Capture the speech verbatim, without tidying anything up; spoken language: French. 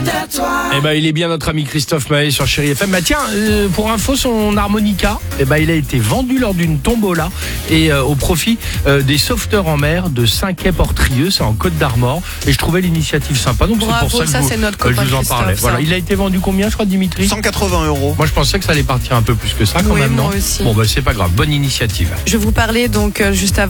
de toi. Eh ben, il est bien notre ami Christophe Maé sur Chéri F M. Bah tiens, euh, pour info, son harmonica, eh ben, il a été vendu lors d'une tombola et euh, au profit euh, des sauveteurs en mer de Saint-Quay-Portrieux, c'est en Côte d'Armor. Et je trouvais l'initiative sympa, donc Bravo, c'est pour ça que ça, vous, c'est notre euh, je copain vous en Christophe, parlais. ça. Voilà, il a été vendu combien, je crois, Dimitri? cent quatre-vingts euros. Moi, je pensais que ça allait partir un peu plus que ça, quand Oui, même, moi non? aussi. Bon, bah, c'est pas grave. Bonne initiative. Je vais vous parler donc euh, juste avant.